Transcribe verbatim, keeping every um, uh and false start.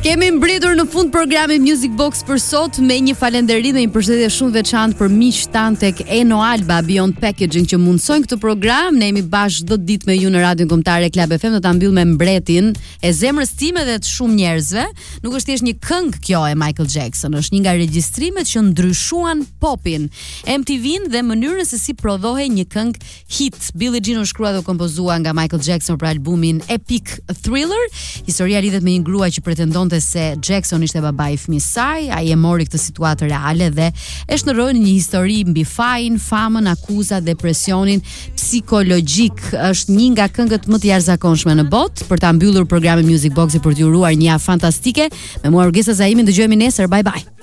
Kemi mbritur në fund programit Music Box për sot me një falënderim dhe një përshëndetje shumë veçantë për miqtë tan tek Eno Alba Beyond Packaging që mundsojnë këtë program. Ne jemi bashkë çdo ditë me ju në Radion Kombëtare Club F M, do ta mbyll me mbretin e zemrës time dhe të shumë njerëzve. Nuk është thjesht një këngë kjo e Michael Jackson, është një nga regjistrimet që ndryshuan popin, M T V-n dhe mënyrën se si prodhohej një këngë hit. Billie Jean u shkrua dhe u kompozua nga Michael Jackson për albumin Epic Thriller. Historia lidhet me një grua që pretendon se Jackson ishte babai i fëmijës saj, ai e mori këtë situatë reale dhe e shndroi në një histori mbi fajin, famën, akuzat, depresionin psikologjik. Është një nga këngët më të jashtëzakonshme në botë. Për ta mbyllur programin Music Box për t'ju uruar një javë fantastike. Me mua Urgesa Zaimin, dëgjojmë nesër. Bye bye.